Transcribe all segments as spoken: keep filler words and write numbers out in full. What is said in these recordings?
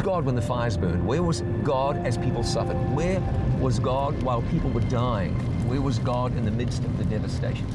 God when the fires burned? Where was God as people suffered? Where was God while people were dying? Where was God in the midst of the devastation?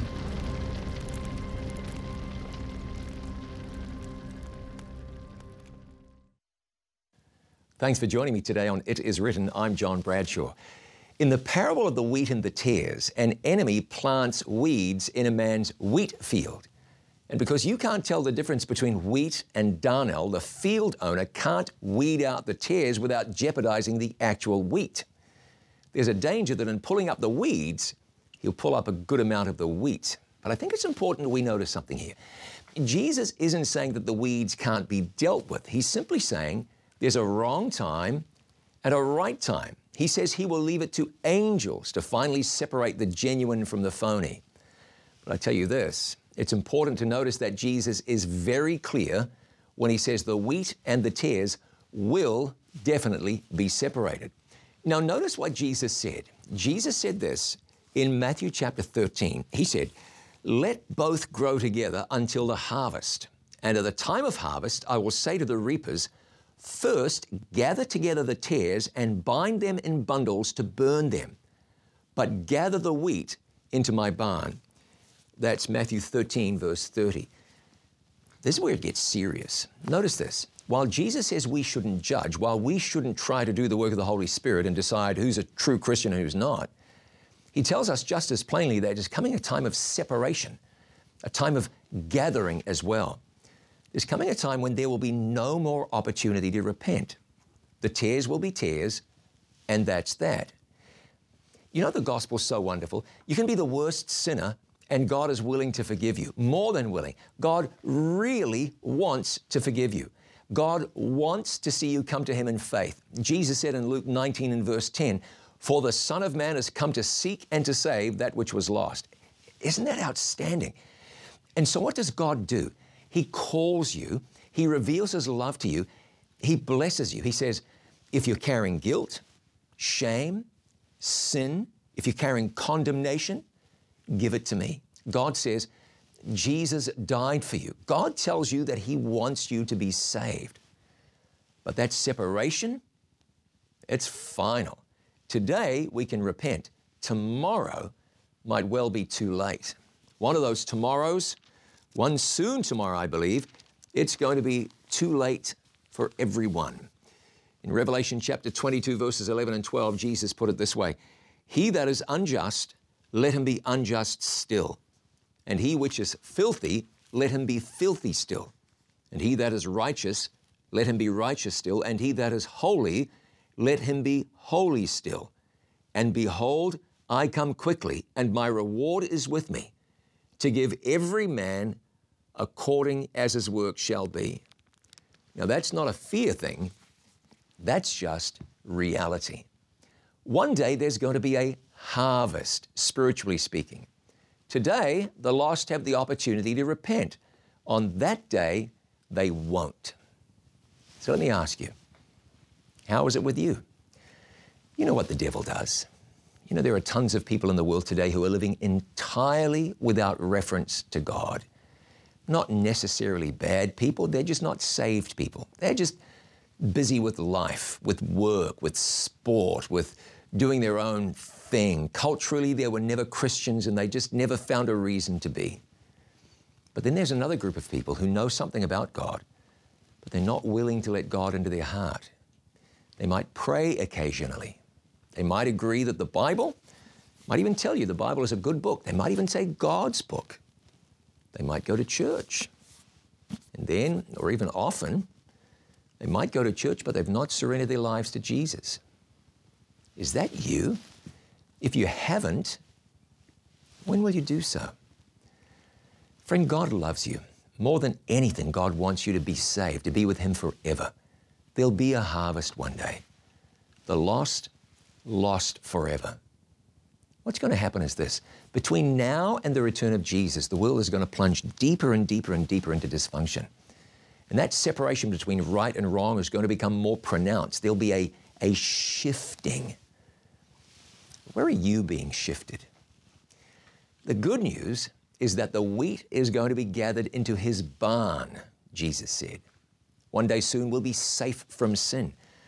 Thanks for joining me today on It Is Written. I'm John Bradshaw. In the parable of the wheat and the tares, an enemy plants weeds in a man's wheat field. And because you can't tell the difference between wheat and darnel, the field owner can't weed out the tares without jeopardizing the actual wheat. There's a danger that in pulling up the weeds, he'll pull up a good amount of the wheat. But I think it's important that we notice something here. Jesus isn't saying that the weeds can't be dealt with. He's simply saying there's a wrong time and a right time. He says he will leave it to angels to finally separate the genuine from the phony. But I tell you this, it's important to notice that Jesus is very clear when he says the wheat and the tares will definitely be separated. Now notice what Jesus said. Jesus said this in Matthew chapter thirteen. He said, "Let both grow together until the harvest. And at the time of harvest, I will say to the reapers, first gather together the tares and bind them in bundles to burn them, but gather the wheat into my barn." That's Matthew thirteen, verse thirty. This is where it gets serious. Notice this. While Jesus says we shouldn't judge, while we shouldn't try to do the work of the Holy Spirit and decide who's a true Christian and who's not, he tells us just as plainly that there's coming a time of separation, a time of gathering as well. There's coming a time when there will be no more opportunity to repent. The tares will be tares, and that's that. You know, the gospel's so wonderful. You can be the worst sinner, and God is willing to forgive you, more than willing. God really wants to forgive you. God wants to see you come to him in faith. Jesus said in Luke nineteen and verse ten, "For the Son of Man has come to seek and to save that which was lost." Isn't that outstanding? And so what does God do? He calls you, he reveals his love to you, he blesses you. He says, if you're carrying guilt, shame, sin, if you're carrying condemnation, give it to me. God says, Jesus died for you. God tells you that he wants you to be saved. But that separation, it's final. Today we can repent. Tomorrow might well be too late. One of those tomorrows, one soon tomorrow, I believe, it's going to be too late for everyone. In Revelation chapter twenty-two, verses eleven and twelve, Jesus put it this way, "He that is unjust, let him be unjust still. And he which is filthy, let him be filthy still. And he that is righteous, let him be righteous still. And he that is holy, let him be holy still. And behold, I come quickly, and my reward is with me, to give every man according as his work shall be." Now that's not a fear thing, that's just reality. One day there's going to be a harvest, spiritually speaking. Today, the lost have the opportunity to repent. On that day, they won't. So let me ask you, how is it with you? You know what the devil does. You know, there are tons of people in the world today who are living entirely without reference to God. Not necessarily bad people, they're just not saved people. They're just busy with life, with work, with sport, with doing their own thing. Culturally, they were never Christians and they just never found a reason to be. But then there's another group of people who know something about God, but they're not willing to let God into their heart. They might pray occasionally. They might agree that the Bible, might even tell you the Bible is a good book. They might even say God's book. They might go to church. And then, or even often, they might go to church, but they've not surrendered their lives to Jesus. Is that you? If you haven't, when will you do so? Friend, God loves you. More than anything, God wants you to be saved, to be with him forever. There'll be a harvest one day. The lost, lost forever. What's going to happen is this. Between now and the return of Jesus, the world is going to plunge deeper and deeper and deeper into dysfunction. And that separation between right and wrong is going to become more pronounced. There'll be a, a shifting. Where are you being shifted? The good news is that the wheat is going to be gathered into his barn, Jesus said. One day soon we'll be safe from sin.